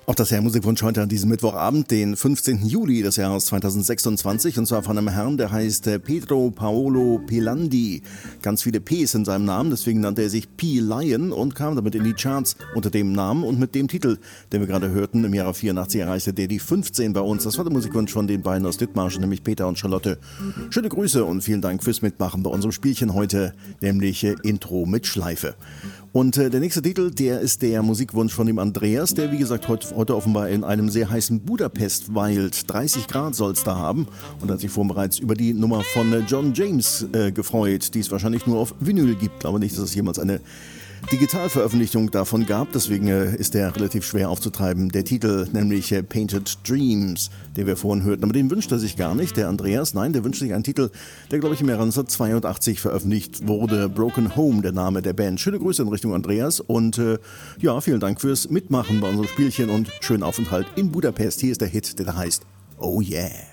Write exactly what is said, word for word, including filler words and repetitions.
Auch das Herr Musikwunsch heute an diesem Mittwochabend, den fünfzehnten Juli des Jahres zweitausendsechsundzwanzig, und zwar von einem Herrn, der heißt Pedro Paolo Pelandi. Ganz viele P's in seinem Namen, deswegen nannte er sich P-Lion und kam damit in die Charts unter dem Namen und mit dem Titel, den wir gerade hörten. Im Jahre vierundachtzig erreichte der die fünfzehn bei uns. Das war der Musikwunsch von den beiden aus Dithmarschen, nämlich Peter und Charlotte. Schöne Grüße und vielen Dank fürs Mitmachen bei unserem Spielchen heute, nämlich äh, Intro mit Schleife. Und äh, der nächste Titel, der ist der Musikwunsch von dem Andreas, der wie gesagt heute, heute offenbar in einem sehr heißen Budapest weilt. dreißig Grad soll es da haben und hat sich vorhin bereits über die Nummer von äh, John James äh, gefreut, die es wahrscheinlich nur auf Vinyl gibt. Ich glaube nicht, dass es jemals eine Digitalveröffentlichung davon gab, deswegen äh, ist der relativ schwer aufzutreiben. Der Titel, nämlich äh, Painted Dreams, den wir vorhin hörten, aber den wünscht er sich gar nicht, der Andreas. Nein, der wünscht sich einen Titel, der glaube ich im Jahre neunzehnhundertzweiundachtzig veröffentlicht wurde. Broken Home, der Name der Band. Schöne Grüße in Richtung Andreas und äh, ja, vielen Dank fürs Mitmachen bei unserem Spielchen und schönen Aufenthalt in Budapest. Hier ist der Hit, der da heißt Oh Yeah.